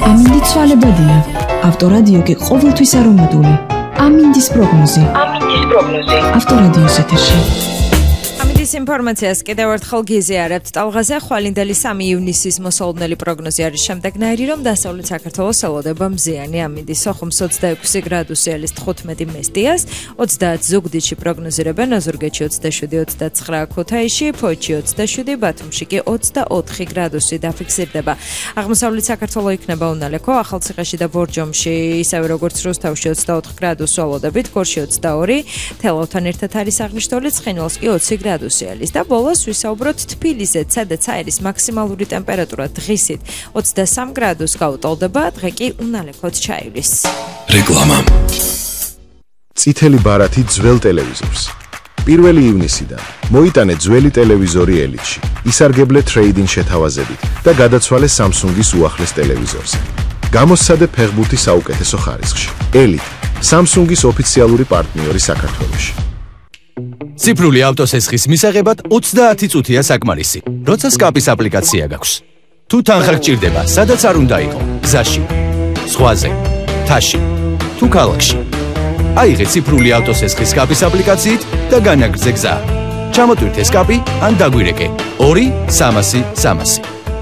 ამინდი ცვალებადია. ავტორადიო კი ყოველთვის არომატული. ამინდის პროგნოზი. ავტორადიოს ეთერში. ამინდის ინფორმაციას კიდევ ერთხელ გიზიარებთ. ტალღაზე ხვალინდელი 3 ივნისის მოსალოდნელი პროგნოზი არის შემდეგნაირი, რომ დასავლეთ საქართველოს ელოდება მზიანი. ამინდის სოხუმს 26 გრადუსი ელის 15 მესტიას, 30 ზუგდიდში პროგნოზირებენ, ოზურგეთში 27-29 ქუთაისში, ფოთში 27, ბათუმში კი 24 გრადუსი დაფიქსირდება. აღმოსავლეთ საქართველო იქნება უნალექო, ახალციხეში და ბორჯომში, ისევე როგორც რუსთავში 24 გრადუსი ელოდებით, გორში 22, თელავთან ერთად არის აღნიშნული, ცხინვალს კი 20 გრადუსი ელის და ბოლოს ვისაუბროთ თბილისზე, სადაც აირის მაქსიმალური ტემპერატურა დღისით 23 გრადუსს გაუტოლდება, დღე კი უნალექოდ ჩაივლის. რეკლამა. წითელი ბარათი ძველ ტელევიზორს. 1 ივნისიდან მოიტანე ძველი ტელევიზორი ელიტში, ისარგებლე ტრეიდინგ შეთავაზებით და გადაცვალე Samsung-ის უახლეს ტელევიზორზე. გამოსცადე ფეხბურთის საუკეთესო ხარისხში. ელიტ, Samsung-ის ოფიციალური პარტნიორი საქართველოში. ციფრული ავტოსესხის მისაღებად 30 წუთია საკმარისი, როცა სკაპის აპლიკაცია გაქვს. თუ თანხა გჭირდება, სადაც არ უნდა იყო, გზაში, ზღვაზე, მთაში, თუ ქალაქში. აიღე ციფრული ავტოსესხის სკაპის აპლიკაციით და განაგრძე გზა. ჩამოტვირთე სკაპი ან დაგვირეკე 2-300-300.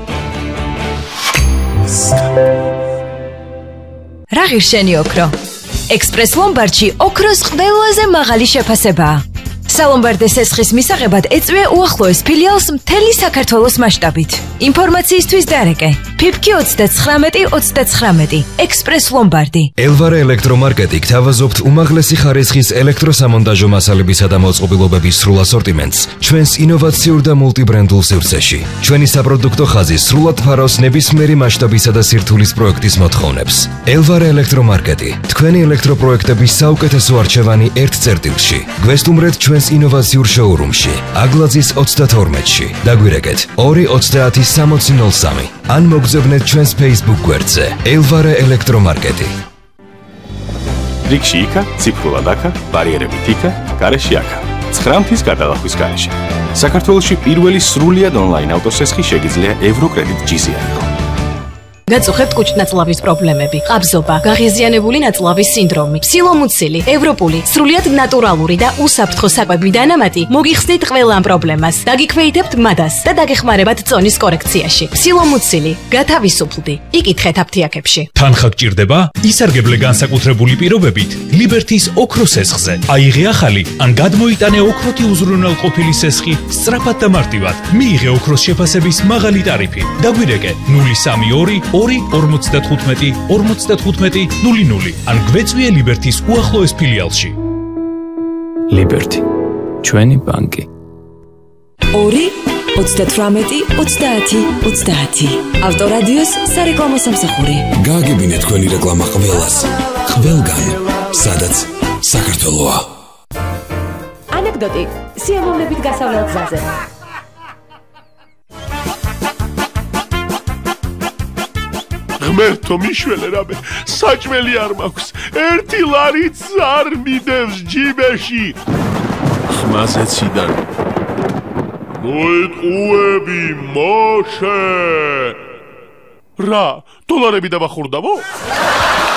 რა ღირშენი ოქრო? ექსპრეს ლომბარდში ოქროს ყველაზე მაღალი შეფასებაა. სალომბარდეს ესხის მისაღებად ეწვია უახლოეს ფილიალს მთელი საქართველოს მასშტაბით. ინფორმაციისთვის დარეკე ფიფკი 39-39 ექსპრეს ლომბარდი. ელვარე ელექტრომარკეტი გთავაზობთ უმაღლესი ხარისხის ელექტროსამონტაჟო მასალებისა და მოწყობილობების სრულ ასორტიმენტს ჩვენს ინოვაციურ და მულტიბრენდულ სივრცეში. ჩვენი საპროდუქტო ხაზი სრულად ფარავს ნებისმიერი მასშტაბისა და სირთულის პროექტის მოთხოვნებს. ელვარე ელექტრომარკეტი, თქვენი ელექტროპროექტების საუკეთესო არჩევანი ერთ წერტილში. გვესტუმრეთ ჩვენს ინოვაციურ შოურუმში, აგლაძის 32-ში. დაგვირეკეთ 2-30-60-03 ან მოგზავნეთ ჩვენს Facebook გვერდზე. ელვარე ელექტრომარკეტი. რიგში იქა, ციფრულად აქა, ბარიერებით იქა, გარეში აქა. 9 მთის გადალახვის გარეშე. საქართველოში პირველი სრულიად ონლაინ ავტოსესხი შეგიძლია ევროკრედიტ ჯიზი აიღო. გაწუხებთ კუჭნაწლავის პრობლემები, ყაბზობა, გაღიზიანებული ნაწლავის სინდრომი, ფსილომუცილი, ევროპული, სრულიად ნატურალური და უსაფრთხო საკვები დანამატი, მოგიხსნით ყველა ამ პრობლემას. დაგიქვეითებთ მადას და დაგეხმარებათ წონის კორექციაში. ფსილომუცილი, გათავისუფლდი. იკითხეთ აფთიაქებში. თანხა გჭირდება? ისარგებლე განსაკუთრებული პირობებით ლიბერთის ოქროს ესხზე. აიღე ახალი ან გადმოიტანე ოქროთი უზრუნველყოფილი სესხი სწრაფად და მარტივად. მიიღე ოქროს შეფასების მაღალი ტარიფი. დაგვირეკე 032 2-55-55-00 ან გვეწვიე ლიბერთის უახლოეს ფილიალში. ლიბერთი, ჩვენი ბანკი. 2-38-30-30 ავტორადიოს სარეკლამო სამსახური. გააგებინე თქვენი რეკლამა ყველას, ყველგან, სადაც საქართველოა. ანეკდოტი სიამოვნებით გასავლელ გზაზე. ღმერთო მიშველე რამე, საჭმელი არ მაქვს, 1 ლარიც არ მიდევს ჯიბეში. ხმასეციდან მოიტყუები მოშე. რა, დოლარები დავახურდავო?